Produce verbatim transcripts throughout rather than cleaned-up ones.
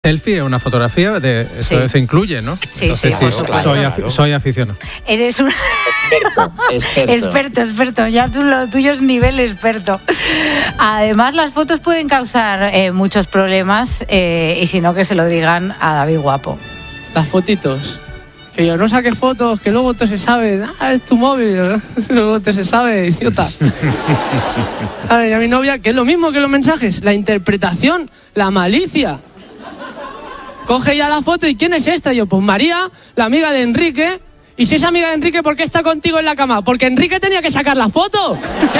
selfie es una fotografía, de, eso sí. Se incluye, ¿no? Sí, Entonces, sí, sí, claro, soy, claro. afi- soy aficionado. Eres un... Experto, experto. experto, experto. Ya tú lo tuyo es nivel experto. Además, las fotos pueden causar eh, muchos problemas eh, y si no, que se lo digan a David Guapo. Las fotitos. Que yo no saque fotos, que luego te se sabe. Ah, es tu móvil. Luego te se sabe, idiota. A ver, y a mi novia, que es lo mismo que los mensajes. La interpretación, la malicia. Coge ya la foto y ¿quién es esta? Yo, pues María, la amiga de Enrique. Y si es amiga de Enrique, ¿por qué está contigo en la cama? Porque Enrique tenía que sacar la foto.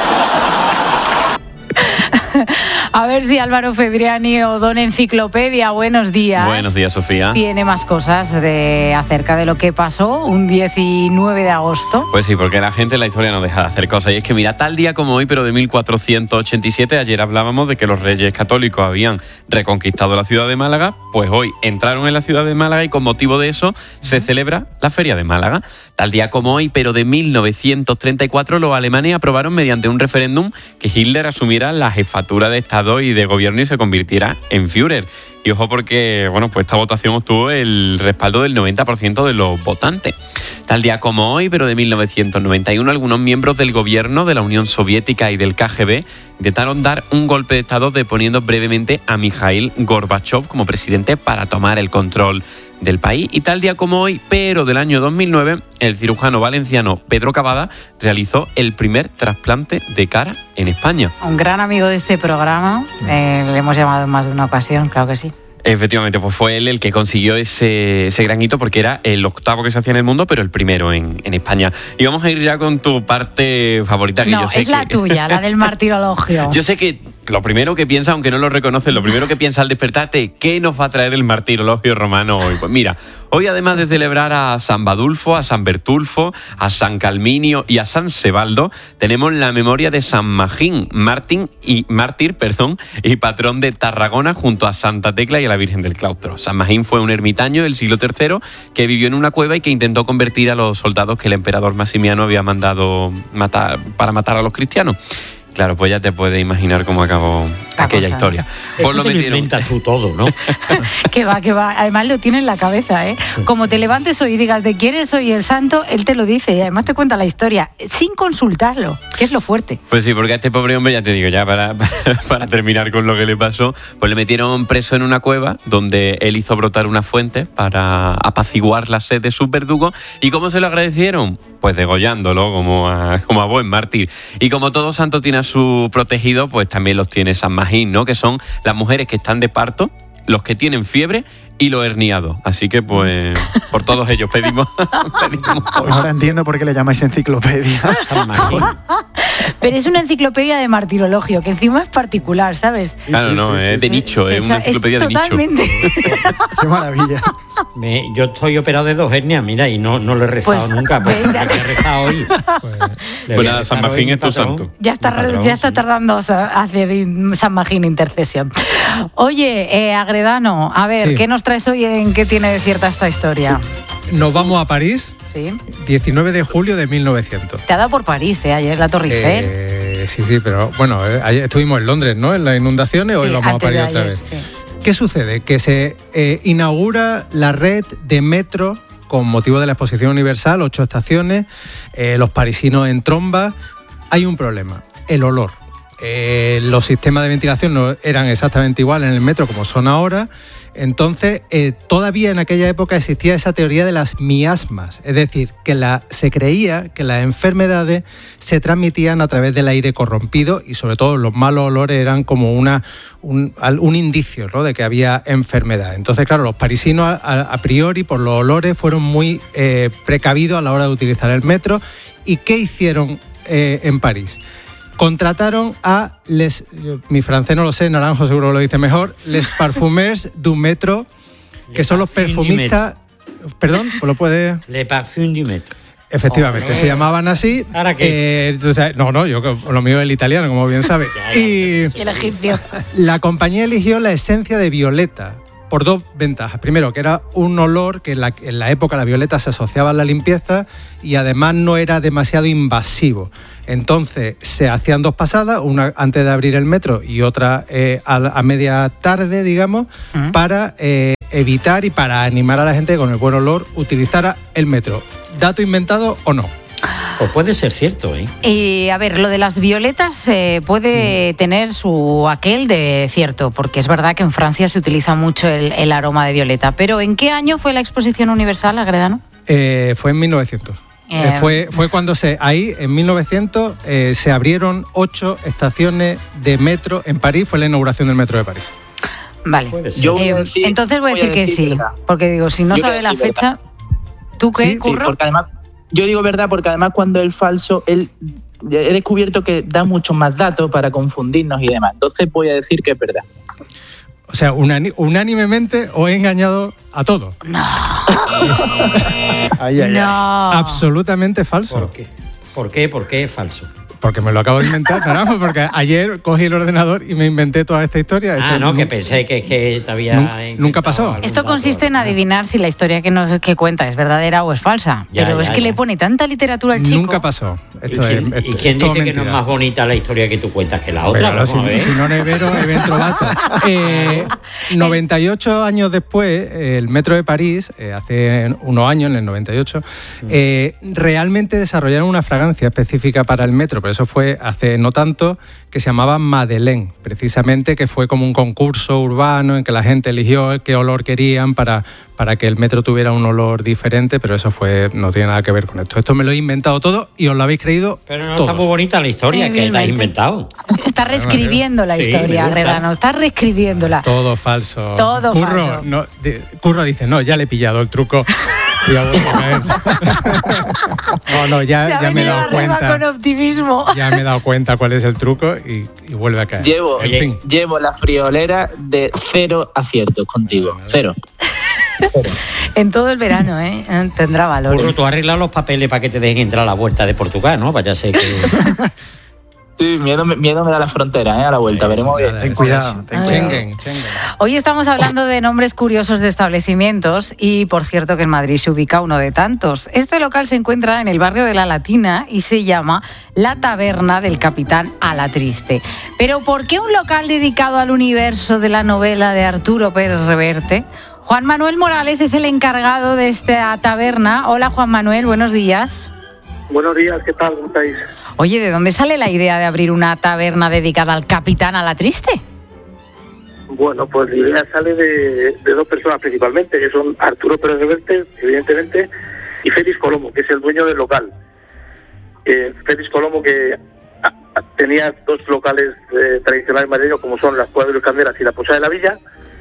A ver si Álvaro Fedriani o Don Enciclopedia, buenos días. Buenos días, Sofía. Tiene más cosas de acerca de lo que pasó un diecinueve de agosto. Pues sí, porque la gente en la historia no deja de hacer cosas. Y es que mira, tal día como hoy, pero de mil cuatrocientos ochenta y siete, ayer hablábamos de que los reyes católicos habían reconquistado la ciudad de Málaga, pues hoy entraron en la ciudad de Málaga y con motivo de eso se celebra la Feria de Málaga. Tal día como hoy, pero de mil novecientos treinta y cuatro, los alemanes aprobaron mediante un referéndum que Hitler asumiera la jefatura de Estado y de gobierno y se convirtiera en Führer. Y ojo porque, bueno, pues esta votación obtuvo el respaldo del noventa por ciento de los votantes. Tal día como hoy, pero de mil novecientos noventa y uno, algunos miembros del gobierno de la Unión Soviética y del K G B intentaron dar un golpe de Estado deponiendo brevemente a Mikhail Gorbachev como presidente para tomar el control del país. Y tal día como hoy, pero del año dos mil nueve, el cirujano valenciano Pedro Cavada realizó el primer trasplante de cara en España. Un gran amigo de este programa, eh, le hemos llamado en más de una ocasión, claro que sí. Efectivamente, pues fue él el que consiguió ese, ese gran hito porque era el octavo que se hacía en el mundo, pero el primero en, en España. Y vamos a ir ya con tu parte favorita. Que no, yo sé es la que... tuya, la del martirologio. Yo sé que lo primero que piensa, aunque no lo reconoces, lo primero que piensa al despertarte, ¿qué nos va a traer el martirologio romano hoy? Pues mira, hoy además de celebrar a San Badulfo, a San Bertulfo, a San Calminio y a San Sebaldo, tenemos la memoria de San Magín, Martín y mártir, perdón, y patrón de Tarragona junto a Santa Tecla y a la Virgen del Claustro. San Magín fue un ermitaño del siglo tercero que vivió en una cueva y que intentó convertir a los soldados que el emperador Maximiano había mandado matar, para matar a los cristianos. Claro, pues ya te puedes imaginar cómo acabó La aquella cosa. historia. Eso Pues lo te lo metieron- inventas tú todo, ¿no? Que va, que va. Además lo tiene en la cabeza, ¿eh? Como te levantes hoy y digas de quién es hoy el santo, él te lo dice y además te cuenta la historia sin consultarlo, que es lo fuerte. Pues sí, porque a este pobre hombre, ya te digo, ya para, para, para terminar con lo que le pasó, pues le metieron preso en una cueva donde él hizo brotar una fuente para apaciguar la sed de sus verdugos. ¿Y cómo se lo agradecieron? Pues degollándolo como a, como a buen mártir. Y como todo santo tiene a su protegido, pues también los tiene San Magín, ¿no? Que son las mujeres que están de parto, los que tienen fiebre y los herniados. Así que, pues, por todos ellos pedimos... pedimos hoy. Ahora entiendo por qué le llamáis enciclopedia. San Magín. Pero es una enciclopedia de martirologio, que encima es particular, ¿sabes? Claro, no, es de nicho, es una enciclopedia de nicho. Totalmente. Qué maravilla. Me- yo estoy operado de dos hernias, mira, y no, no lo he rezado Pues, nunca. Pues venga. hay que rezar hoy. Le Pues voy a nada, rezar San hoy, Magín mi es tu patrón. santo. Ya está, Mi patrón, ya está sí. tardando a hacer in- San Magín intercesión. Oye, eh, Agredano, a ver, Sí. ¿qué nos traes hoy en qué tiene de cierta esta historia? Nos vamos a París, ¿Sí? diecinueve de julio de mil novecientos. Te ha dado por París, ¿eh? Ayer la Torre Eiffel. Eh, sí, sí, pero bueno, eh, ayer estuvimos en Londres, ¿no? En las inundaciones, hoy Sí, vamos a antes París de otra ayer, vez. sí. ¿Qué sucede? Que se eh, inaugura la red de metro con motivo de la Exposición Universal, ocho estaciones, eh, los parisinos en tromba. Hay un problema, el olor. Eh, los sistemas de ventilación no eran exactamente iguales en el metro como son ahora. Entonces, eh, todavía en aquella época existía esa teoría de las miasmas, es decir, que la, se creía que las enfermedades se transmitían a través del aire corrompido y sobre todo los malos olores eran como una, un, un indicio, ¿no?, de que había enfermedad. Entonces, claro, los parisinos a, a, a priori por los olores fueron muy eh, precavidos a la hora de utilizar el metro. ¿Y qué hicieron eh, en París? Contrataron a les, yo, mi francés no lo sé, Naranjo seguro lo dice mejor, les parfumeurs du metro, que son los parfums du perfumistas, perdón, pues lo puede... Le parfum du metro. Efectivamente, Olé. se llamaban así. ¿Ahora qué? Eh, o sea, no, no, yo lo mío es el italiano, como bien sabe. Ya, ya. Y Y el egipcio. la compañía eligió la esencia de violeta por dos ventajas. Primero, que era un olor que en la, en la época la violeta se asociaba a la limpieza y además no era demasiado invasivo. Entonces se hacían dos pasadas, una antes de abrir el metro y otra eh, a, a media tarde, digamos, Uh-huh. para eh, evitar y para animar a la gente con el buen olor utilizara el metro. ¿Dato inventado o no? Pues puede ser cierto, ¿eh? Y a ver, lo de las violetas eh, puede tener su aquel de cierto, porque es verdad que en Francia se utiliza mucho el, el aroma de violeta. Pero ¿en qué año fue la Exposición Universal, Agredano? Eh, fue en mil novecientos. Eh, Eh, fue, fue cuando se ahí, en mil novecientos, eh, se abrieron ocho estaciones de metro en París. Fue la inauguración del metro de París. Vale. Puede ser. Yo voy a Eh, decir- entonces voy a voy a decir que decir sí, verdad. porque digo, si no Yo voy a sabe la decir fecha, ¿tú qué, Sí, sí, Curro? Sí, porque además, yo digo verdad porque además cuando es falso, él, he descubierto que da muchos más datos para confundirnos y demás. Entonces voy a decir que es verdad. O sea, unani- unánimemente os he engañado a todos. No, Ay, ay, ay. no. Absolutamente falso. ¿Por qué? ¿Por qué? ¿Por qué es falso? Porque me lo acabo de inventar, caramba, porque ayer cogí el ordenador y me inventé toda esta historia. Ah, Esto no, que nu- pensé que, que te había... Nunca- inventado nunca pasó. algún Esto dato. consiste en adivinar si la historia que nos que cuenta es verdadera o es falsa. Ya, Pero ya, es que ya. le pone tanta literatura al chico. Nunca pasó. ¿Y Esto quién, es, y esto- quién todo dice que no es mentira. más bonita la historia que tú cuentas que la Hombre, otra? claro, Vamos a si, ver. si no nevero, evento bata. Eh, noventa y ocho años después, el metro de París, eh, hace unos años, en el noventa y ocho, eh, realmente desarrollaron una fragancia específica para el metro, pero eso fue hace no tanto, que se llamaba Madeleine, precisamente, que fue como un concurso urbano en que la gente eligió qué olor querían para, para que el metro tuviera un olor diferente, pero eso fue no tiene nada que ver con esto. Esto me lo he inventado todo y os lo habéis creído Pero no todos. está muy bonita la historia que te has Evidentemente. inventado. Está reescribiendo la Sí, me historia, gusta. Agredano. Está reescribiéndola. Todo falso. Todo Curro, falso. No, de- Curro dice, no, ya le he pillado el truco. Y ha vuelto a caer. No, no, Se ya, ha ya me he venido dado arriba cuenta. con optimismo. Ya me he dado cuenta cuál es el truco y, y vuelve a caer. Llevo, En fin. llevo la friolera de cero aciertos contigo. Cero. En todo el verano, ¿eh? Tendrá valor. Curro, tú has arreglado los papeles para que te dejen entrar a la vuelta de Portugal, ¿no? Vaya a ser que... Sí, miedo, me- miedo me da la frontera, ¿eh? A la vuelta, veremos bien. Ten cuidado, ten cuidado. Schengen, Schengen. Hoy estamos hablando de nombres curiosos de establecimientos y, por cierto, que en Madrid se ubica uno de tantos. Este local se encuentra en el barrio de La Latina y se llama La Taberna del Capitán Alatriste. Pero ¿por qué un local dedicado al universo de la novela de Arturo Pérez Reverte? Juan Manuel Morales es el encargado de esta taberna. Hola, Juan Manuel, buenos días. Buenos días, ¿qué tal? ¿Cómo estáis? Oye, ¿de dónde sale la idea de abrir una taberna dedicada al Capitán Alatriste? Bueno, pues la idea sale de, de dos personas principalmente, que son Arturo Pérez Reverte, evidentemente, y Félix Colomo, que es el dueño del local. Eh, Félix Colomo, que a- a- tenía dos locales eh, tradicionales madrileños, como son las Cuevas de los Candelas y la Posada de la Villa.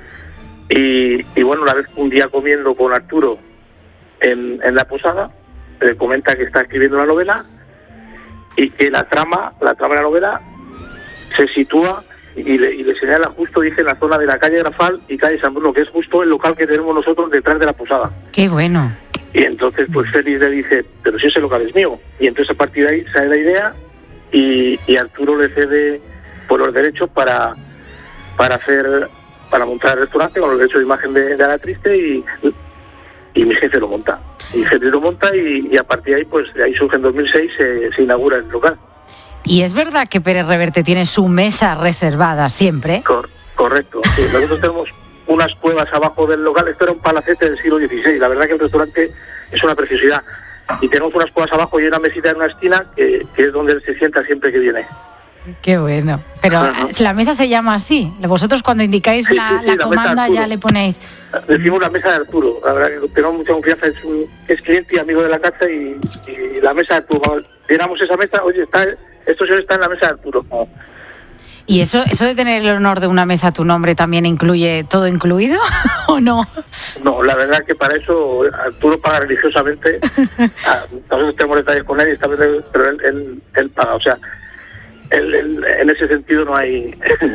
Y, y bueno, una vez un día comiendo con Arturo en, en la posada, le comenta que está escribiendo una novela y que la trama, la trama de la novela se sitúa y le, y le señala justo, dice, en la zona de la calle Grafal y calle San Bruno, que es justo el local que tenemos nosotros detrás de la posada. Qué bueno. Y entonces pues Félix le dice, pero si ese local es mío. Y entonces a partir de ahí sale la idea y, y Arturo le cede por los derechos para, para hacer, para montar el restaurante con los derechos de imagen de, de Alatriste y, y mi jefe lo monta. Mi jefe lo monta y, y a partir de ahí, pues de ahí surge en dos mil seis, se, se inaugura el local. ¿Y es verdad que Pérez Reverte tiene su mesa reservada siempre? Cor- correcto. Sí, nosotros tenemos unas cuevas abajo del local. Esto era un palacete del siglo dieciséis. La verdad que el restaurante es una preciosidad. Y tenemos unas cuevas abajo y una mesita en una esquina que, que es donde él se sienta siempre que viene. Qué bueno. Pero Ajá. la mesa se llama así. Vosotros cuando indicáis Sí, la, sí, sí, la la mesa comanda Arturo. ya le ponéis... Decimos la mesa de Arturo. La verdad que tenemos mucha confianza. Es, un, es cliente y amigo de la casa y, y la mesa de Arturo. Cuando llenamos esa mesa, oye, está, esto señor está en la mesa de Arturo. No, ¿Y eso, eso de tener el honor de una mesa a tu nombre también incluye todo incluido o no? no, la verdad que para eso Arturo paga religiosamente. Ah, nosotros tenemos detalles con él, y esta vez él- pero él, él, él paga. O sea, él, él- en ese sentido no hay...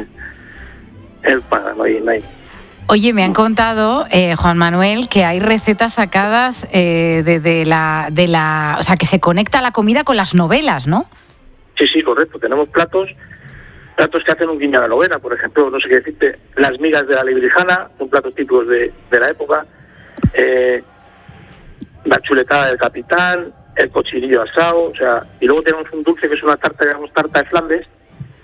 él paga, no hay... No hay. Oye, me han contado, eh, Juan Manuel, que hay recetas sacadas eh, de, de la, de la... O sea, que se conecta la comida con las novelas, ¿no? Sí, sí, correcto. Tenemos platos platos que hacen un guiño a la novela. Por ejemplo, no sé qué decirte, las migas de la librijana, son platos típicos de, de la época. Eh, la chuletada del capitán, el cochinillo asado, o sea, y luego tenemos un dulce que es una tarta, llamamos tarta de Flandes,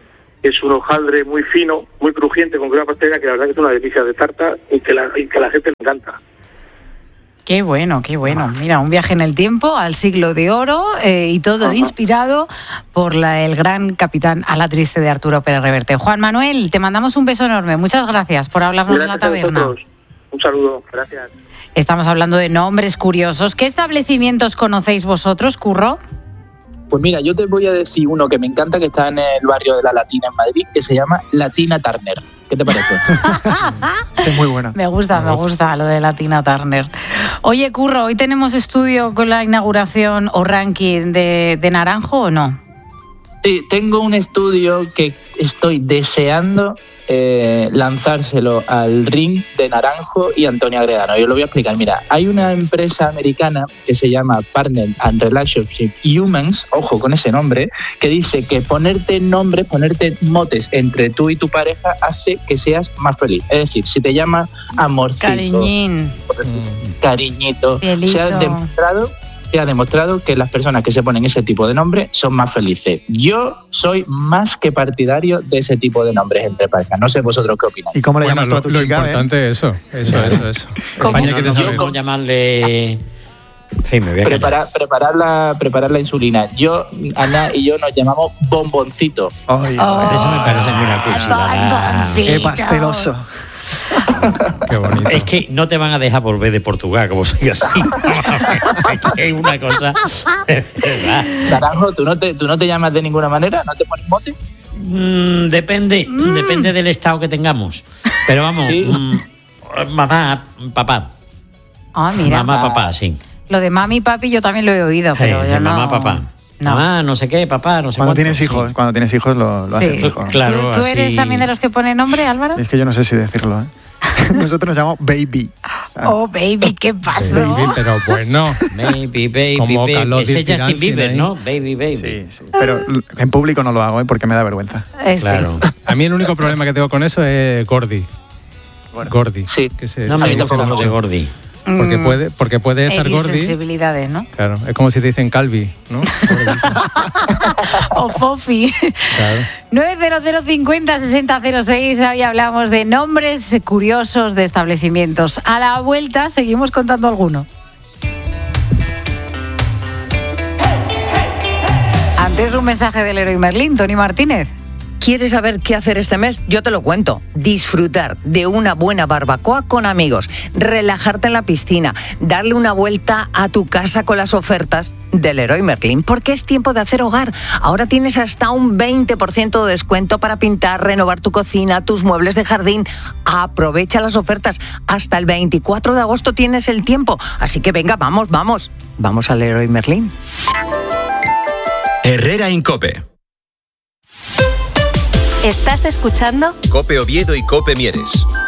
que es un hojaldre muy fino, muy crujiente, con crema pastelera, que la verdad que es una delicia de tarta y que, la, y que a la gente le encanta. Qué bueno, qué bueno. Mira, un viaje en el tiempo al siglo de oro eh, y todo Ajá. inspirado por la, el gran capitán a la triste de Arturo Pérez Reverte. Juan Manuel, te mandamos un beso enorme. Muchas gracias por hablarnos Gracias de la taberna. a vosotros. Un saludo, gracias. Estamos hablando de nombres curiosos. ¿Qué establecimientos conocéis vosotros, Curro? Pues mira, yo te voy a decir uno que me encanta, que está en el barrio de La Latina en Madrid, que se llama Latina Turner. ¿Qué te parece? Sí, muy buena. Me gusta, me gusta lo de Latina Turner. Oye, Curro, ¿hoy tenemos estudio con la inauguración o ranking de, de Naranjo o no? Sí, tengo un estudio que estoy deseando eh, lanzárselo al ring de Naranjo y Antonio Agredano. Yo lo voy a explicar. Mira, hay una empresa americana que se llama Partner and Relationship Humans, ojo con ese nombre, que dice que ponerte nombres, ponerte motes entre tú y tu pareja hace que seas más feliz. Es decir, si te llamas amorcito, Cariñín. cariñito, Cielito. se ha demostrado se ha demostrado que las personas que se ponen ese tipo de nombres son más felices. Yo soy más que partidario de ese tipo de nombres entre parejas. No sé vosotros qué opináis. ¿Y cómo le Bueno, llamas tú lo, a tu lo chica? importante es eso, eso, eso, eso. España No, quiere no, saber. yo con llamarle... En fin, me voy a callar. Preparar, preparar, la, preparar la insulina. Yo, Ana y yo nos llamamos bomboncito. Ay, Oh. Eso me parece muy una curiosidad. qué pasteloso. Qué bonito. Es que no te van a dejar volver de Portugal, como sigas así. Es una cosa... de verdad. Naranjo, ¿tú no, te, ¿tú no te llamas de ninguna manera? ¿No te pones mote? Mm, depende, depende del estado que tengamos. Pero vamos, Sí. mm, mamá, papá. Ah, mira. Mamá, papá, sí. Lo de mami y papi yo también lo he oído, pero Eh, yo no... mamá, papá. No. Mamá, no sé qué, papá, no sé Cuando cuánto, tienes sí. hijos, cuando tienes hijos lo, lo Sí. haces mejor. Claro, ¿Tú, tú eres así- también de los que pone nombre, Álvaro? Es que yo no sé si decirlo, ¿eh? Nosotros nos llamamos baby. Ah, Oh, baby, ¿qué pasó? Baby, pero bueno. Baby, baby, Como baby. Carlos Ese es Dirty Justin Dancing Bieber, ahí. ¿no? Baby, baby. sí, sí. Pero en público no lo hago, ¿eh? Porque me da vergüenza. Eh, sí. Claro. A mí el único problema que tengo con eso es Gordy. Bueno. Gordy. Sí. Que se- No se me dice gusta lo mucho. de Gordy. Porque Mm, puede, porque puede estar herir Gordy. sensibilidades, ¿no? Claro, es como si te dicen Calvi, ¿no? O Fofi. Claro. nueve cero cero cincuenta sesenta cero seis. Hoy hablamos de nombres curiosos de establecimientos. A la vuelta seguimos contando alguno. Antes un mensaje del Leroy Merlin, Tony Martínez. ¿Quieres saber qué hacer este mes? Yo te lo cuento. Disfrutar de una buena barbacoa con amigos, relajarte en la piscina, darle una vuelta a tu casa con las ofertas del Leroy Merlin, porque es tiempo de hacer hogar. Ahora tienes hasta un veinte por ciento de descuento para pintar, renovar tu cocina, tus muebles de jardín. Aprovecha las ofertas. Hasta el veinticuatro de agosto tienes el tiempo. Así que venga, vamos, vamos. Vamos al Leroy Merlin. Herrera Incope. ¿Estás escuchando? Cope Oviedo y Cope Mieres.